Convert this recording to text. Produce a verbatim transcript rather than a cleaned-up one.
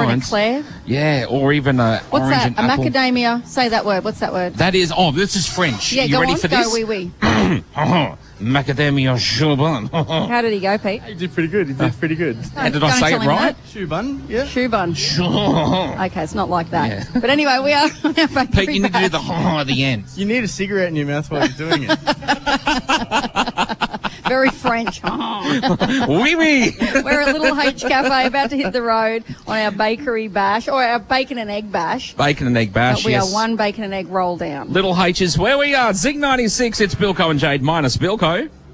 an kinds. eclair. Yeah, or even a What's orange that? and A apple. macadamia. Say that word. What's that word? That is, oh, this is French. Yeah, you go ready on. for Go this? wee wee. Macadamia Chobun. How did he go, Pete? You did pretty good. You did pretty good. And did I Don't say tell it him right? that. Shoe bun, yeah. Shoe bun. Okay, it's not like that. Yeah. But anyway, we are on our bakery Pete, you need to do the bash. at the end. You need a cigarette in your mouth while you're doing it. Very French. Wee wee. We're at Little H Cafe, about to hit the road on our bakery bash, or our bacon and egg bash. Bacon and egg bash, But we yes. are one bacon and egg roll down. Little H is where we are. Zig ninety-six, it's Bilko and Jade minus Bilko.